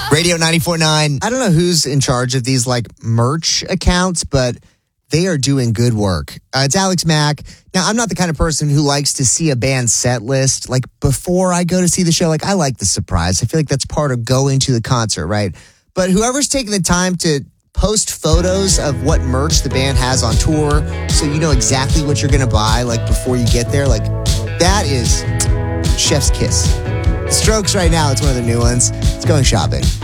Radio 94.9. I don't know who's in charge of these like merch accounts, but they are doing good work. It's Alex Mack. Now, I'm not the kind of person who likes to see a band's set list like before I go to see the show. Like, I like the surprise. I feel like that's part of going to the concert, right? But whoever's taking the time to post photos of what merch the band has on tour so you know exactly what you're going to buy like before you get there, like that is chef's kiss. Strokes right now, it's one of the new ones. It's going shopping.